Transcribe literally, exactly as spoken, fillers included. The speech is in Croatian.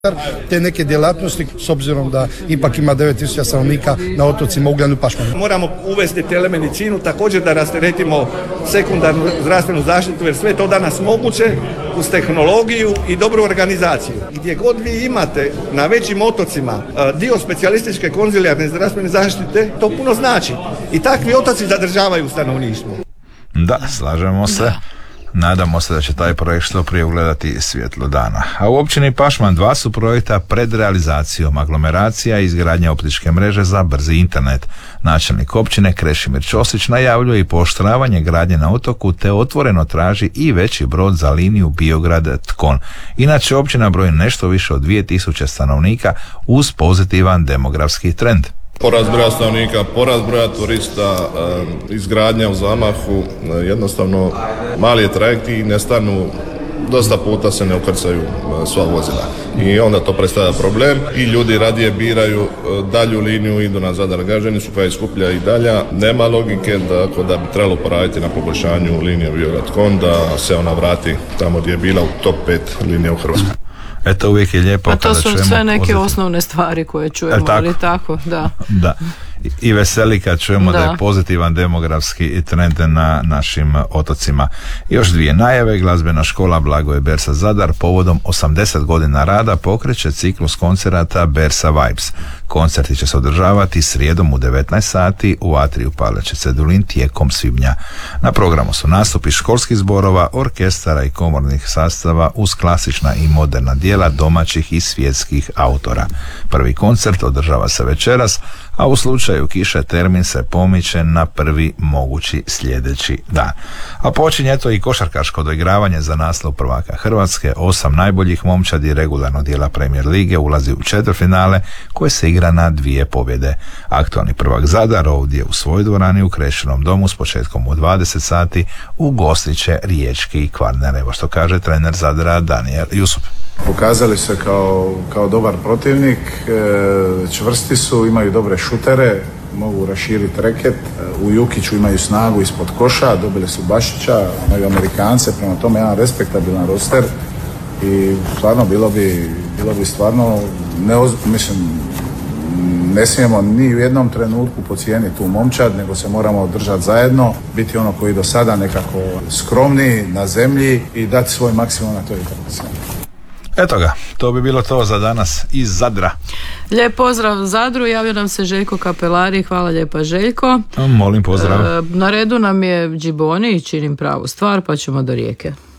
te neke djelatnosti, s obzirom da ipak ima devet tisuća stanovnika na otocima Ugljan i Pašman. Moramo uvesti telemedicinu, također da rasteretimo sekundarnu zdravstvenu zaštitu, jer sve to danas moguće uz tehnologiju i dobru organizaciju. Gdje god vi imate na većim otocima dio specijalističke konzilijarne zdravstvene zaštite, to puno znači. I takvi otoci zadržavaju stanovništvo. Da, slažemo se. Da. Nadamo se da će taj projekt što prije ugledati svjetlo dana. A u općini Pašman dva su projekta pred realizacijom: aglomeracija i izgradnja optičke mreže za brzi internet. Načelnik općine Krešimir Ćosić najavljuje i pooštravanje gradnje na otoku, te otvoreno traži i veći brod za liniju Biograd-Tkon. Inače, općina broji nešto više od dvije tisuće stanovnika uz pozitivan demografski trend. Porast broja stanovnika, porast broja turista, izgradnja u zamahu, jednostavno mali je trajekt i ne stanu, dosta puta se ne ukrcaju sva vozila. I onda to predstavlja problem i ljudi radije biraju dalju liniju, idu na Zadar Gaženicu koja je skuplja i dalja. Nema logike da, da bi trebalo poraditi na poboljšanju linije Biograd-Tkon, da se ona vrati tamo gdje je bila u top pet linija u Hrvatskoj. Eto, uvijek je lijepo. A to su sve neke pozitiv. osnovne stvari koje čujemo, tako? ali tako, da. Da. I veseli kad čujemo da. da je pozitivan demografski trend na našim otocima. Još dvije najave. Glazbena škola Blagoje Bersa Zadar povodom osamdeset godina rada pokreće ciklus koncerata Bersa Vibes. Koncerti će se održavati srijedom u devetnaest sati u atriju Pavleče Cedulin tijekom svibnja. Na programu su nastupi školskih zborova, orkestara i komornih sastava uz klasična i moderna djela domaćih i svjetskih autora. Prvi koncert održava se večeras, a u slučaju kiše termin se pomiče na prvi mogući sljedeći dan. A počinje to i košarkaško doigravanje za naslov prvaka Hrvatske. Osam najboljih momčadi regularnog dijela Premier lige ulazi u četvrtfinale koje se igra na dvije pobjede. Aktualni prvak Zadar ovdje u svojoj dvorani u Krešinom domu s početkom u dvadeset sati ugostit će riječki Kvarner. Evo što kaže trener Zadra Danijel Jusup. Pokazali se kao, kao dobar protivnik, čvrsti su, imaju dobre šutere, mogu raširiti reket, u Jukiću imaju snagu ispod koša, dobili su Bašića, imaju Amerikance, prema tome jedan respektabilan roster i stvarno bilo bi, bilo bi stvarno, ne, mislim, ne smijemo ni u jednom trenutku podcijeniti tu momčad, nego se moramo držati zajedno, biti ono koji do sada nekako skromni na zemlji i dati svoj maksimum na toj utakmici. Eto ga, to bi bilo to za danas iz Zadra. Lijep pozdrav Zadru, javio nam se Željko Kapelari, hvala lijepa Željko. Molim pozdrav. E, na redu nam je Džiboni i Činim pravu stvar, pa ćemo do Rijeke.